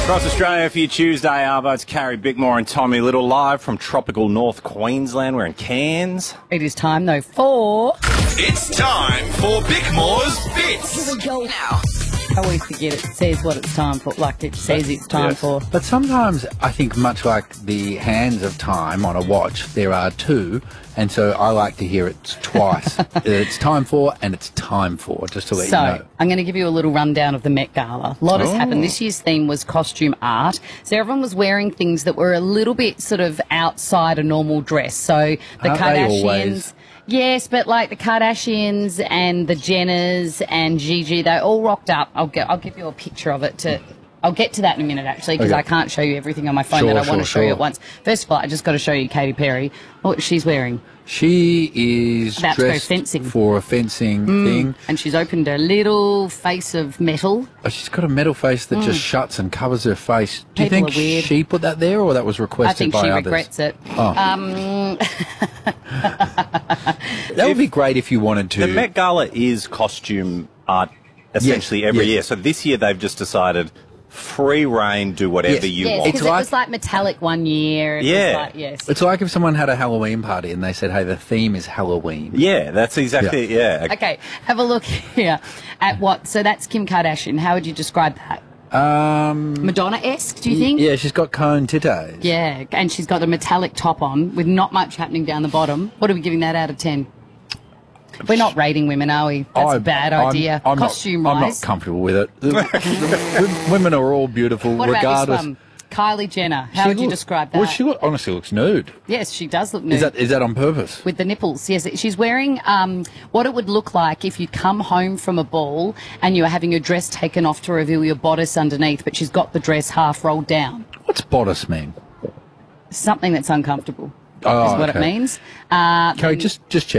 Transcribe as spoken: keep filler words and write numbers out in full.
Across Australia for your Tuesday, Arvo, it's Carrie Bickmore and Tommy Little live from tropical North Queensland. We're in Cairns. It is time, though, for... It's time for Bickmore's Bits. Here we go now. I always forget it says what it's time for, like it says it's time Yes. for. But sometimes I think much like the hands of time on a watch, there are two, and so I like to hear it twice. It's time for and it's time for, just to let So, you know. I'm going to give you a little rundown of the Met Gala. A lot has Oh. happened. This year's theme was costume art. So everyone was wearing things that were a little bit sort of outside a normal dress. So the Aren't they Kardashians... always? Yes, but like the Kardashians and the Jenners and Gigi, they all rocked up. I'll get, I'll give you a picture of it to... I'll get to that in a minute, actually, because Okay. I can't show you everything on my phone Sure, that I want to sure, show you sure. at once. First of all, I just got to show you Katy Perry, what she's wearing. She is About to go dressed fencing. for a fencing thing. And she's opened a little face of metal. Oh, she's got a metal face that just shuts and covers her face. Do you People think are weird. she put that there, or that was I requested think by she others? regrets it. Oh. Um, That would be great if you wanted to. The Met Gala is costume art essentially Yes, every yes. year. So this year they've just decided free reign, do whatever Yes. you yes, want. because It's it like- was like metallic one year. It was Yeah. like, yes. It's like if someone had a Halloween party and they said, hey, the theme is Halloween. Yeah, that's exactly, yeah. Okay, have a look here at what. So that's Kim Kardashian. How would you describe that? Um, Madonna-esque, do you think? yeah, she's got cone titties. Yeah, and she's got a metallic top on with not much happening down the bottom. What are we giving that out of ten? We're not rating women, are we? That's I- a bad I'm- idea. I'm not- Costume-wise. I'm not comfortable with it. The- the- women are all beautiful, What about regardless. this one? Kylie Jenner. How She would you look- describe that? Well, she look, honestly looks nude. Yes, she does look nude. Is that is that on purpose? With the nipples, yes. She's wearing um, what it would look like if you come home from a ball and you were having your dress taken off to reveal your bodice underneath, but she's got the dress half rolled down. What's bodice mean? Something that's uncomfortable Oh, is what okay. it means. Uh, Carrie, just just check.